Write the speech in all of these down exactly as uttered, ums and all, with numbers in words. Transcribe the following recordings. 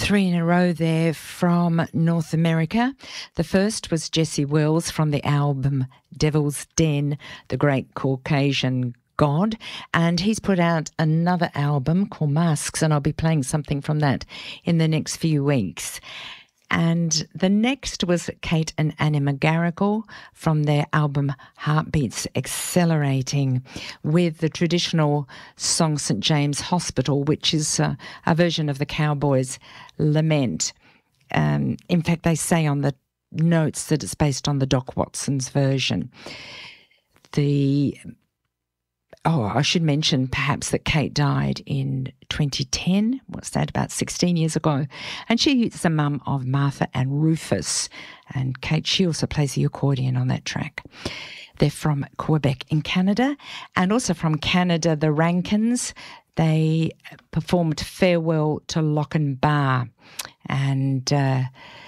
Three in a row there from North America. The first was Jesse Wells from the album Devil's Den, The Great Caucasian God, and he's put out another album called Masks, and I'll be playing something from that in the next few weeks. And the next was Kate and Annie McGarrigle from their album Heartbeats Accelerating, with the traditional song Saint James Hospital, which is uh, a version of the Cowboys' Lament. Um, in fact, they say on the notes that it's based on the Doc Watson's version. The Oh, I should mention perhaps that Kate died in twenty ten. What's that, about sixteen years ago? And she is the mum of Martha and Rufus. And Kate, she also plays the accordion on that track. They're from Quebec in Canada. And also from Canada, the Rankins. They performed Farewell to Lochinvar. And Uh,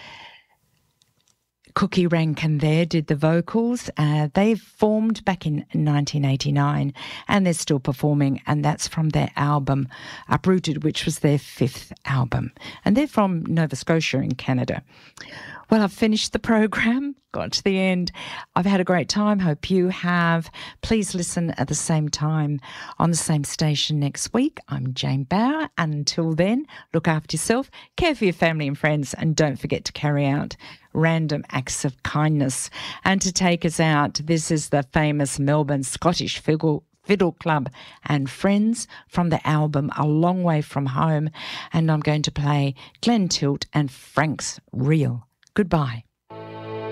Cookie Rankin there did the vocals. Uh, they formed back in nineteen eighty-nine and they're still performing, and that's from their album Uprooted, which was their fifth album. And they're from Nova Scotia in Canada. Well, I've finished the program, got to the end. I've had a great time. Hope you have. Please listen at the same time on the same station next week. I'm Jane Bauer. And until then, look after yourself, care for your family and friends, and don't forget to carry out random acts of kindness. And to take us out, this is the famous Melbourne Scottish Fiddle Fiddle Club and Friends from the album A Long Way From Home. And I'm going to play Glenn Tilt and Frank's Reel. Goodbye.